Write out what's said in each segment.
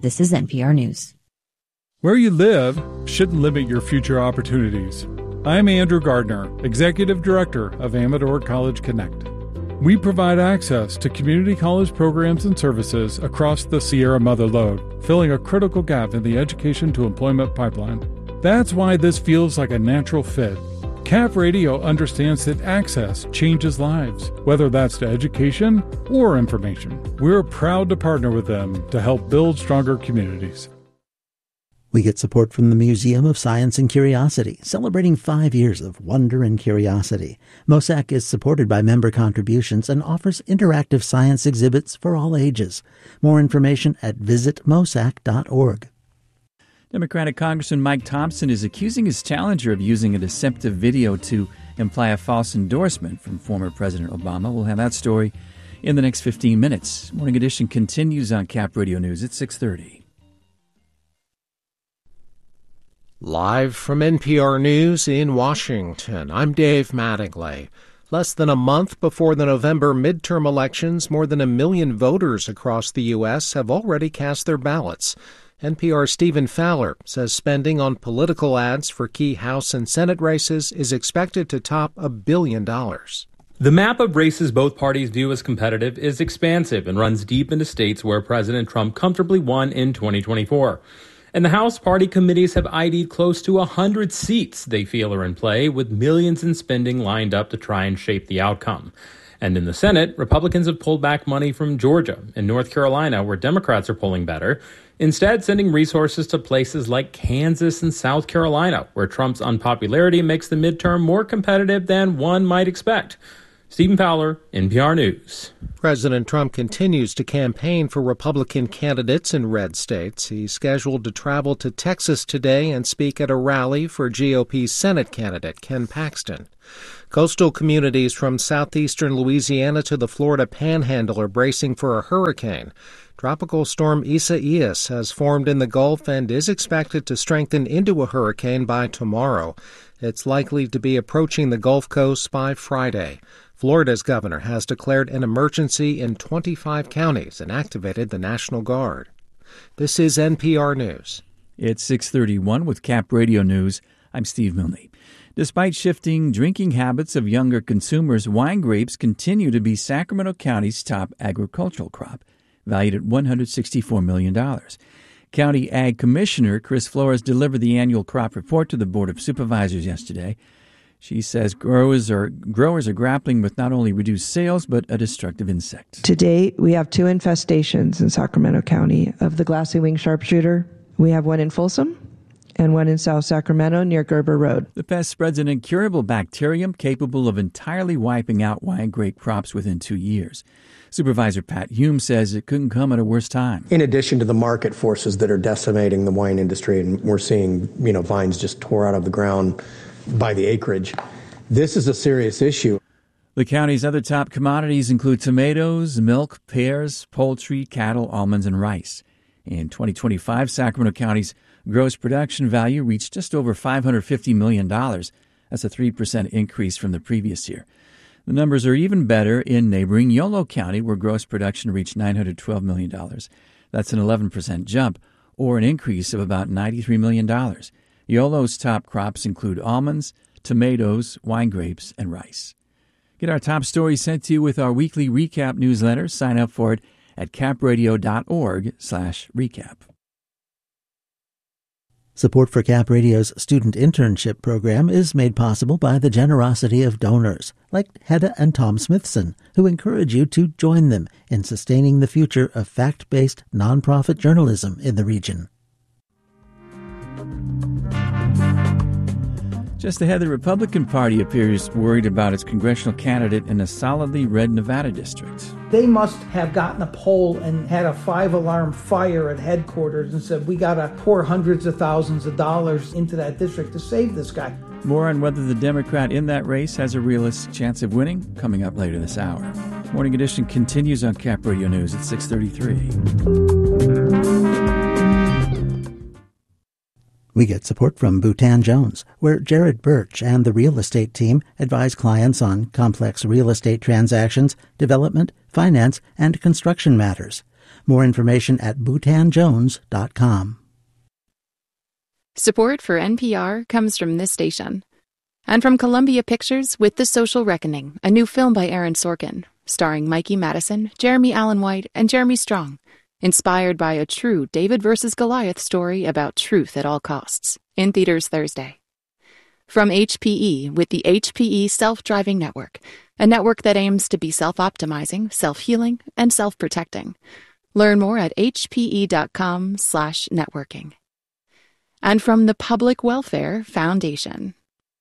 This is NPR News. Where you live shouldn't limit your future opportunities. I'm Andrew Gardner, Executive Director of Amador College Connect. We provide access to community college programs and services across the Sierra Mother Lode, filling a critical gap in the education to employment pipeline. That's why this feels like a natural fit. CAP Radio understands that access changes lives, whether that's to education or information. We're proud to partner with them to help build stronger communities. We get support from the Museum of Science and Curiosity, celebrating 5 years of wonder and curiosity. MOSAC is supported by member contributions and offers interactive science exhibits for all ages. More information at visitmosac.org. Democratic Congressman Mike Thompson is accusing his challenger of using a deceptive video to imply a false endorsement from former President Obama. We'll have that story in the next 15 minutes. Morning Edition continues on Cap Radio News at 6:30. Live from NPR News in Washington, I'm Dave Mattingly. Less than a month before the November midterm elections, more than 1 million voters across the U.S. have already cast their ballots. NPR's Stephen Fowler says spending on political ads for key House and Senate races is expected to top $1 billion. The map of races both parties view as competitive is expansive and runs deep into states where President Trump comfortably won in 2024. And the House party committees have ID'd close to 100 seats they feel are in play, with millions in spending lined up to try and shape the outcome. And in the Senate, Republicans have pulled back money from Georgia and North Carolina, where Democrats are polling better, instead sending resources to places like Kansas and South Carolina, where Trump's unpopularity makes the midterm more competitive than one might expect. Stephen Fowler, NPR News. President Trump continues to campaign for Republican candidates in red states. He's scheduled to travel to Texas today and speak at a rally for GOP Senate candidate Ken Paxton. Coastal communities from southeastern Louisiana to the Florida Panhandle are bracing for a hurricane. Tropical storm Isaias has formed in the Gulf and is expected to strengthen into a hurricane by tomorrow. It's likely to be approaching the Gulf Coast by Friday. Florida's governor has declared an emergency in 25 counties and activated the National Guard. This is NPR News. It's 6:31 with Cap Radio News. I'm Steve Milne. Despite shifting drinking habits of younger consumers, wine grapes continue to be Sacramento County's top agricultural crop, valued at $164 million. County Ag Commissioner Chris Flores delivered the annual crop report to the Board of Supervisors yesterday. She says growers are grappling with not only reduced sales, but a destructive insect. To date, we have 2 infestations in Sacramento County of the glassy wing sharpshooter. We have one in Folsom and one in South Sacramento near Gerber Road. The pest spreads an incurable bacterium capable of entirely wiping out wine grape crops within 2 years. Supervisor Pat Hume says it couldn't come at a worse time. In addition to the market forces that are decimating the wine industry, and we're seeing, vines just tore out of the ground by the acreage, this is a serious issue. The county's other top commodities include tomatoes, milk, pears, poultry, cattle, almonds, and rice. In 2025, Sacramento County's gross production value reached just over $550 million. That's a 3% increase from the previous year. The numbers are even better in neighboring Yolo County, where gross production reached $912 million. That's an 11% jump, or an increase of about $93 million. Yolo's top crops include almonds, tomatoes, wine grapes, and rice. Get our top stories sent to you with our weekly recap newsletter. Sign up for it at capradio.org/recap. Support for Cap Radio's student internship program is made possible by the generosity of donors, like Hedda and Tom Smithson, who encourage you to join them in sustaining the future of fact-based nonprofit journalism in the region. Just ahead, the Republican Party appears worried about its congressional candidate in a solidly red Nevada district. They must have gotten a poll and had a 5-alarm fire at headquarters and said, we got to pour hundreds of thousands of dollars into that district to save this guy. More on whether the Democrat in that race has a realistic chance of winning coming up later this hour. Morning Edition continues on Cap Radio News at 6:33. We get support from Bhutan Jones, where Jared Birch and the real estate team advise clients on complex real estate transactions, development, finance, and construction matters. More information at bhutanjones.com. Support for NPR comes from this station. And from Columbia Pictures with The Social Reckoning, a new film by Aaron Sorkin, starring Mikey Madison, Jeremy Allen White, and Jeremy Strong, inspired by a true David versus Goliath story about truth at all costs, in theaters Thursday. From HPE with the HPE Self-Driving Network, a network that aims to be self-optimizing, self-healing, and self-protecting. Learn more at hpe.com/networking. And from the Public Welfare Foundation.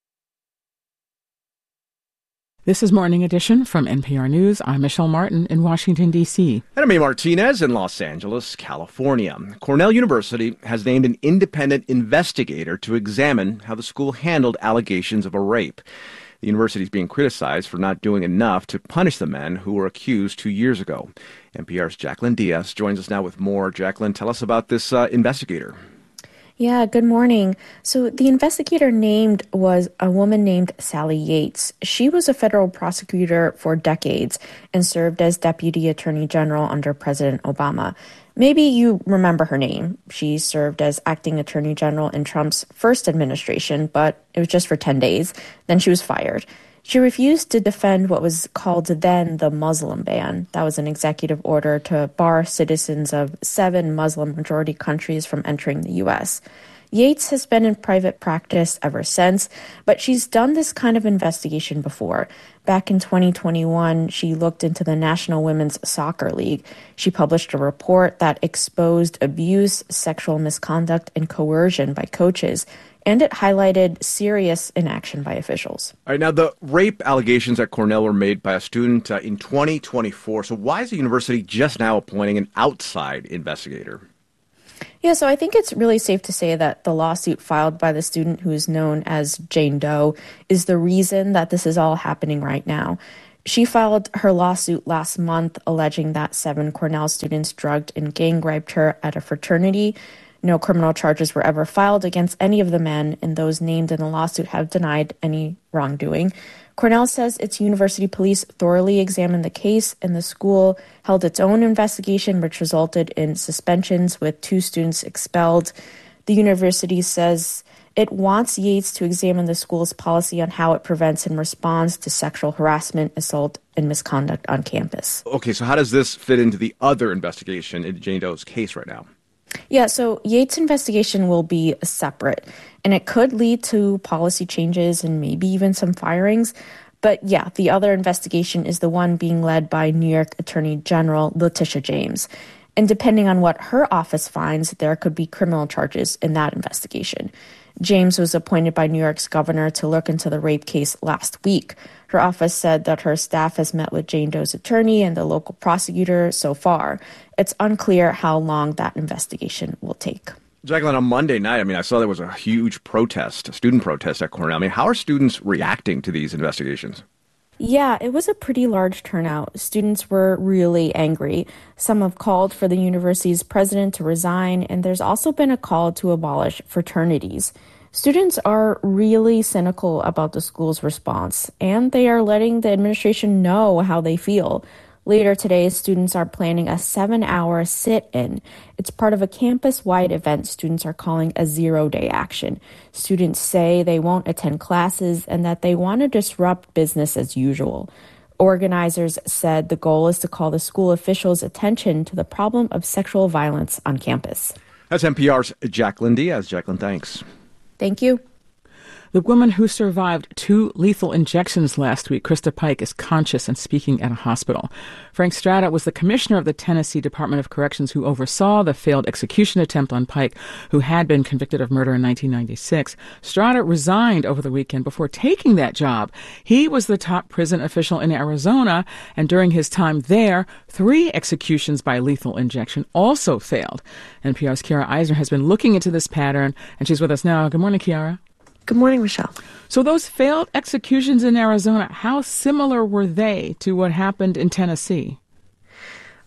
This is Morning Edition from NPR News. I'm Michelle Martin in Washington, D.C. And I'm A. Martinez in Los Angeles, California. Cornell University has named an independent investigator to examine how the school handled allegations of a rape. The university is being criticized for not doing enough to punish the men who were accused 2 years ago. NPR's Jacqueline Diaz joins us now with more. Jacqueline, tell us about this investigator. Yeah, good morning. So the investigator named was a woman named Sally Yates. She was a federal prosecutor for decades and served as Deputy Attorney General under President Obama. Maybe you remember her name. She served as acting Attorney General in Trump's first administration, but it was just for 10 days. Then she was fired. She refused to defend what was called then the Muslim ban. That was an executive order to bar citizens of 7 Muslim-majority countries from entering the U.S. Yates has been in private practice ever since, but she's done this kind of investigation before. Back in 2021, she looked into the National Women's Soccer League. She published a report that exposed abuse, sexual misconduct, and coercion by coaches, and it highlighted serious inaction by officials. All right, now the rape allegations at Cornell were made by a student in 2024. So why is the university just now appointing an outside investigator? Yeah, so I think it's really safe to say that the lawsuit filed by the student who is known as Jane Doe is the reason that this is all happening right now. She filed her lawsuit last month alleging that 7 Cornell students drugged and gang-raped her at a fraternity. No criminal charges were ever filed against any of the men, and those named in the lawsuit have denied any wrongdoing. Cornell says its university police thoroughly examined the case, and the school held its own investigation, which resulted in suspensions with 2 students expelled. The university says it wants Yates to examine the school's policy on how it prevents and responds to sexual harassment, assault, and misconduct on campus. Okay, so how does this fit into the other investigation in Jane Doe's case right now? Yeah, so Yates' investigation will be separate, and it could lead to policy changes and maybe even some firings. But yeah, the other investigation is the one being led by New York Attorney General Letitia James. And depending on what her office finds, there could be criminal charges in that investigation. James was appointed by New York's governor to look into the rape case last week. Her office said that her staff has met with Jane Doe's attorney and the local prosecutor so far. It's unclear how long that investigation will take. Jacqueline, on Monday night, I saw there was a huge protest, a student protest at Cornell. How are students reacting to these investigations? Yeah, it was a pretty large turnout. Students were really angry. Some have called for the university's president to resign, and there's also been a call to abolish fraternities. Students are really cynical about the school's response, and they are letting the administration know how they feel. Later today, students are planning a 7-hour sit-in. It's part of a campus-wide event students are calling a zero-day action. Students say they won't attend classes and that they want to disrupt business as usual. Organizers said the goal is to call the school officials' attention to the problem of sexual violence on campus. That's NPR's Jacqueline Diaz. Jacqueline, thanks. Thank you. The woman who survived 2 lethal injections last week, Krista Pike, is conscious and speaking at a hospital. Frank Strata was the commissioner of the Tennessee Department of Corrections who oversaw the failed execution attempt on Pike, who had been convicted of murder in 1996. Strata resigned over the weekend before taking that job. He was the top prison official in Arizona, and during his time there, 3 executions by lethal injection also failed. NPR's Kiara Eisner has been looking into this pattern, and she's with us now. Good morning, Kiara. Good morning, Michelle. So those failed executions in Arizona, how similar were they to what happened in Tennessee?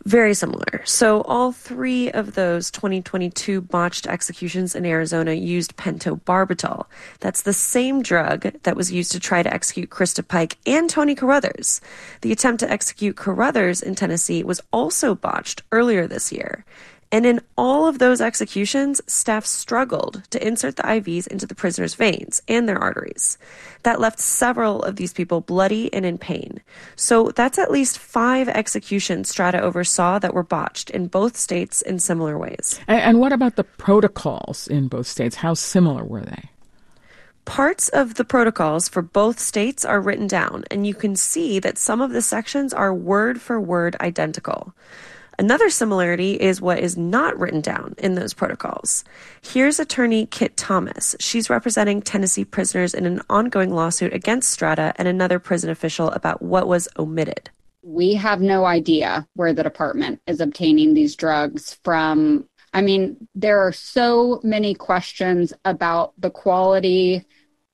Very similar. So all three of those 2022 botched executions in Arizona used pentobarbital. That's the same drug that was used to try to execute Krista Pike and Tony Carruthers. The attempt to execute Carruthers in Tennessee was also botched earlier this year. And in all of those executions, staff struggled to insert the IVs into the prisoners' veins and their arteries. That left several of these people bloody and in pain. So that's at least 5 executions Strata oversaw that were botched in both states in similar ways. And what about the protocols in both states? How similar were they? Parts of the protocols for both states are written down, and you can see that some of the sections are word for word identical. Another similarity is what is not written down in those protocols. Here's attorney Kit Thomas. She's representing Tennessee prisoners in an ongoing lawsuit against Strata and another prison official about what was omitted. We have no idea where the department is obtaining these drugs from. I mean, there are so many questions about the quality,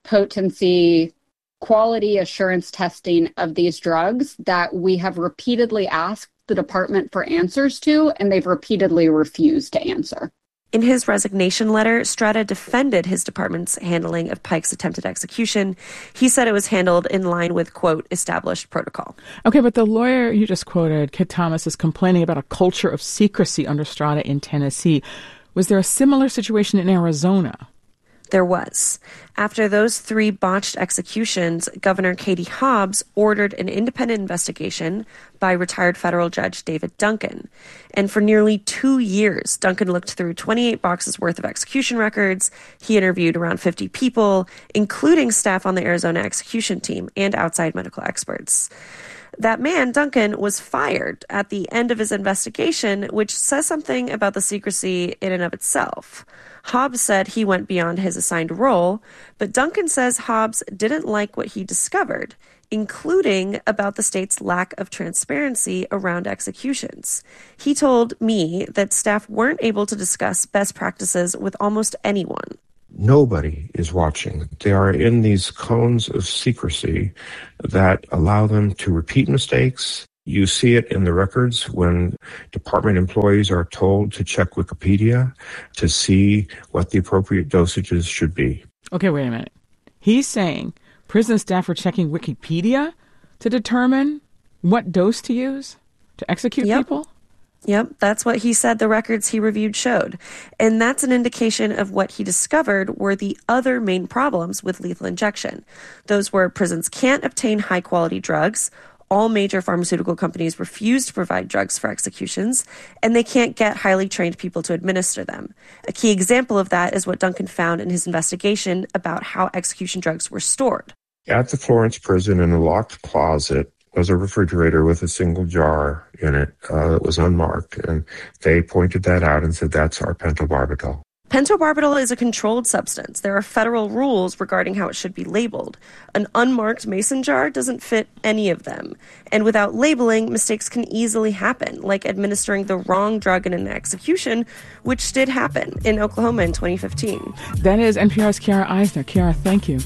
potency, quality assurance testing of these drugs that we have repeatedly asked the department for answers to, and they've repeatedly refused to answer. In his resignation letter, Strata defended his department's handling of Pike's attempted execution. He said it was handled in line with, quote, established protocol. Okay, but the lawyer you just quoted, Kit Thomas, is complaining about a culture of secrecy under Strata in Tennessee. Was there a similar situation in Arizona? There was. After those 3 botched executions, Governor Katie Hobbs ordered an independent investigation by retired federal judge David Duncan. And for nearly 2 years, Duncan looked through 28 boxes worth of execution records. He interviewed around 50 people, including staff on the Arizona execution team and outside medical experts. That man, Duncan, was fired at the end of his investigation, which says something about the secrecy in and of itself. Hobbs said he went beyond his assigned role, but Duncan says Hobbs didn't like what he discovered, including about the state's lack of transparency around executions. He told me that staff weren't able to discuss best practices with almost anyone. Nobody is watching. They are in these cones of secrecy that allow them to repeat mistakes. You see it in the records when department employees are told to check Wikipedia to see what the appropriate dosages should be. Okay, wait a minute. He's saying prison staff are checking Wikipedia to determine what dose to use to execute people? Yep, that's what he said the records he reviewed showed. And that's an indication of what he discovered were the other main problems with lethal injection. Those were prisons can't obtain high-quality drugs, all major pharmaceutical companies refuse to provide drugs for executions, and they can't get highly trained people to administer them. A key example of that is what Duncan found in his investigation about how execution drugs were stored. At the Florence prison, in a locked closet, was a refrigerator with a single jar in it that was unmarked, and they pointed that out and said, that's our pentobarbital. Pentobarbital is a controlled substance. There are federal rules regarding how it should be labeled. An unmarked mason jar doesn't fit any of them. And without labeling, mistakes can easily happen, like administering the wrong drug in an execution, which did happen in Oklahoma in 2015. That is NPR's Kiara Eisner. Kiara, thank you.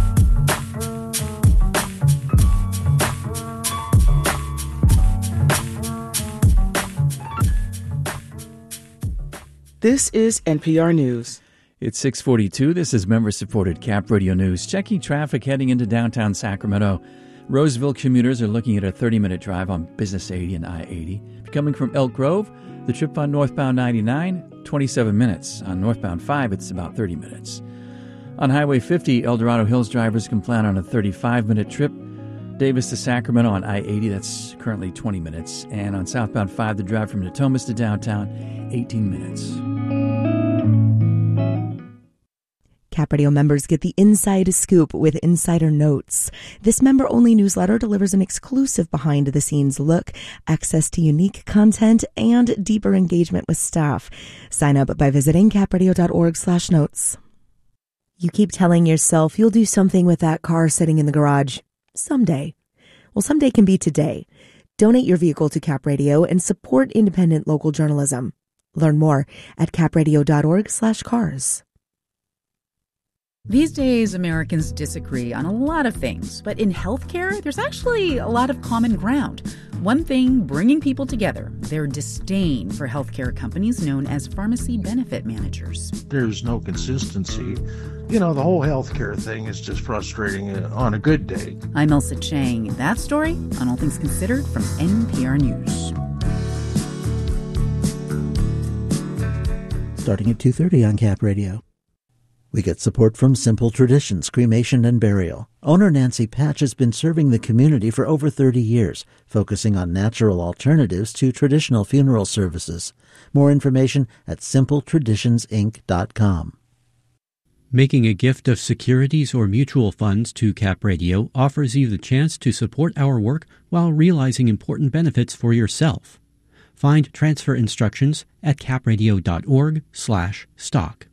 This is NPR News. It's 6:42. This is member-supported Cap Radio News. Checking traffic heading into downtown Sacramento. Roseville commuters are looking at a 30-minute drive on Business 80 and I-80. Coming from Elk Grove, the trip on northbound 99, 27 minutes. On northbound 5, it's about 30 minutes. On Highway 50, El Dorado Hills drivers can plan on a 35-minute trip. Davis to Sacramento on I-80, that's currently 20 minutes. And on southbound 5, the drive from Natomas to downtown, 18 minutes. Cap Radio members get the inside scoop with Insider Notes. This member-only newsletter delivers an exclusive behind-the-scenes look, access to unique content, and deeper engagement with staff. Sign up by visiting capradio.org/notes. You keep telling yourself you'll do something with that car sitting in the garage. Someday. Well, someday can be today. Donate your vehicle to Cap Radio and support independent local journalism. Learn more at capradio.org/cars. These days, Americans disagree on a lot of things, but in healthcare, there's actually a lot of common ground. One thing bringing people together, their disdain for healthcare companies known as pharmacy benefit managers. There's no consistency. You know, the whole healthcare thing is just frustrating on a good day. I'm Elsa Chang. That story on All Things Considered from NPR News. Starting at 2:30 on Cap Radio. We get support from Simple Traditions Cremation and Burial. Owner Nancy Patch has been serving the community for over 30 years, focusing on natural alternatives to traditional funeral services. More information at simpletraditionsinc.com. Making a gift of securities or mutual funds to Cap Radio offers you the chance to support our work while realizing important benefits for yourself. Find transfer instructions at capradio.org/stock.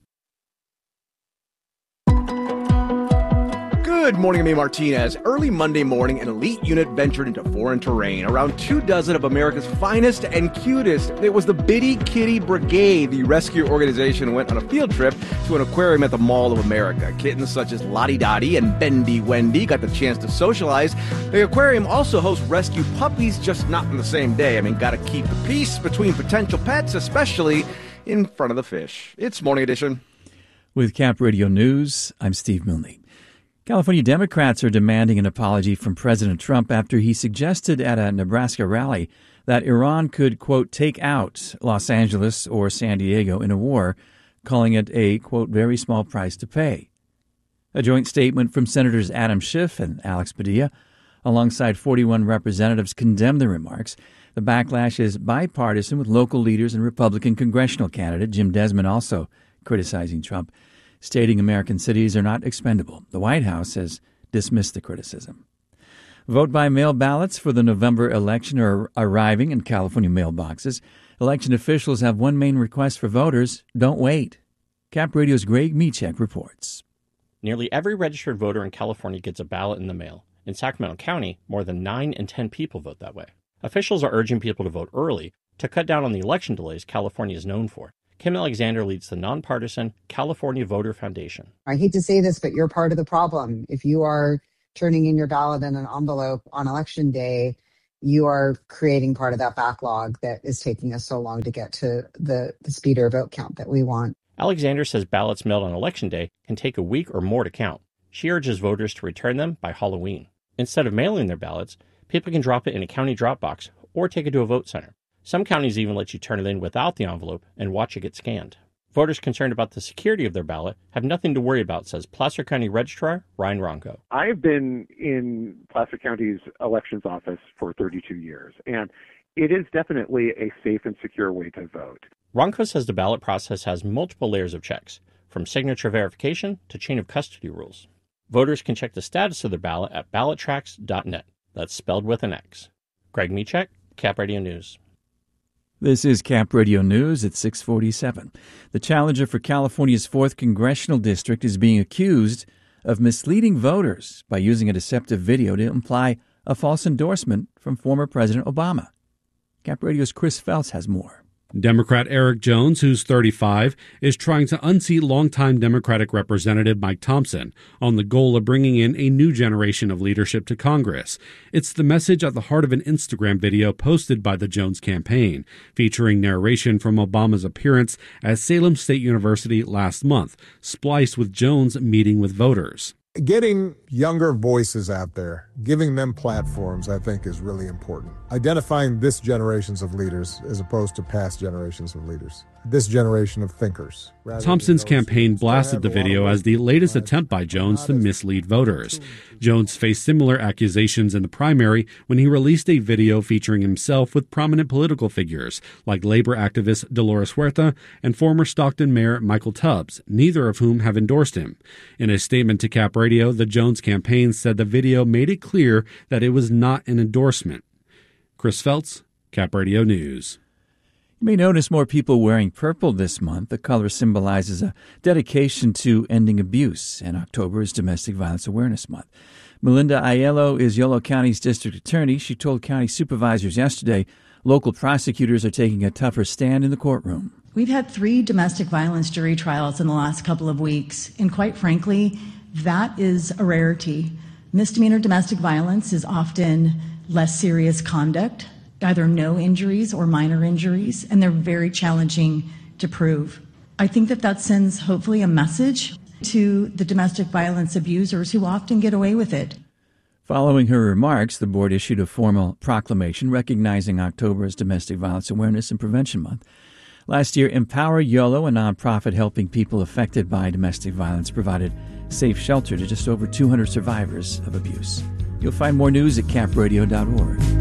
Good morning, I'm Amy Martinez. Early Monday morning, an elite unit ventured into foreign terrain. Around 24 of America's finest and cutest. It was the Bitty Kitty Brigade. The rescue organization went on a field trip to an aquarium at the Mall of America. Kittens such as Lottie Dottie and Bendy Wendy got the chance to socialize. The aquarium also hosts rescue puppies, just not on the same day. I mean, gotta keep the peace between potential pets, especially in front of the fish. It's Morning Edition. With Cap Radio News, I'm Steve Milne. California Democrats are demanding an apology from President Trump after he suggested at a Nebraska rally that Iran could, quote, take out Los Angeles or San Diego in a war, calling it a, quote, very small price to pay. A joint statement from Senators Adam Schiff and Alex Padilla, alongside 41 representatives, condemned the remarks. The backlash is bipartisan, with local leaders and Republican congressional candidate Jim Desmond also criticizing Trump, stating American cities are not expendable. The White House has dismissed the criticism. Vote-by-mail ballots for the November election are arriving in California mailboxes. Election officials have one main request for voters: don't wait. Cap Radio's Greg Michek reports. Nearly every registered voter in California gets a ballot in the mail. In Sacramento County, more than 9 in 10 people vote that way. Officials are urging people to vote early to cut down on the election delays California is known for. Kim Alexander leads the nonpartisan California Voter Foundation. I hate to say this, but you're part of the problem. If you are turning in your ballot in an envelope on election day, you are creating part of that backlog that is taking us so long to get to the speeder vote count that we want. Alexander says ballots mailed on election day can take a week or more to count. She urges voters to return them by Halloween. Instead of mailing their ballots, people can drop it in a county drop box or take it to a vote center. Some counties even let you turn it in without the envelope and watch it get scanned. Voters concerned about the security of their ballot have nothing to worry about, says Placer County Registrar Ryan Ronco. I've been in Placer County's elections office for 32 years, and it is definitely a safe and secure way to vote. Ronco says the ballot process has multiple layers of checks, from signature verification to chain of custody rules. Voters can check the status of their ballot at ballottracks.net. That's spelled with an X. Greg Michek, Cap Radio News. This is Cap Radio News at 6:47. The challenger for California's 4th Congressional District is being accused of misleading voters by using a deceptive video to imply a false endorsement from former President Obama. Cap Radio's Chris Phelps has more. Democrat Eric Jones, who's 35, is trying to unseat longtime Democratic Representative Mike Thompson on the goal of bringing in a new generation of leadership to Congress. It's the message at the heart of an Instagram video posted by the Jones campaign, featuring narration from Obama's appearance at Salem State University last month, spliced with Jones meeting with voters. Getting younger voices out there, giving them platforms, I think is really important. Identifying this generations of leaders as opposed to past generations of leaders. This generation of thinkers. Thompson's campaign blasted the video as the latest attempt by Jones to mislead voters. Jones faced similar accusations in the primary when he released a video featuring himself with prominent political figures like labor activist Dolores Huerta and former Stockton Mayor Michael Tubbs, neither of whom have endorsed him. In a statement to Cap Radio, the Jones campaign said the video made it clear that it was not an endorsement. Chris Phelps, Cap Radio News. You may notice more people wearing purple this month. The color symbolizes a dedication to ending abuse, and October is Domestic Violence Awareness Month. Melinda Aiello is Yolo County's district attorney. She told county supervisors yesterday local prosecutors are taking a tougher stand in the courtroom. We've had 3 domestic violence jury trials in the last couple of weeks, and quite frankly, that is a rarity. Misdemeanor domestic violence is often less serious conduct, either no injuries or minor injuries, and they're very challenging to prove. I think that sends hopefully a message to the domestic violence abusers who often get away with it. Following her remarks, the board issued a formal proclamation recognizing October as Domestic Violence Awareness and Prevention Month. Last year, Empower YOLO, a nonprofit helping people affected by domestic violence, provided safe shelter to just over 200 survivors of abuse. You'll find more news at capradio.org.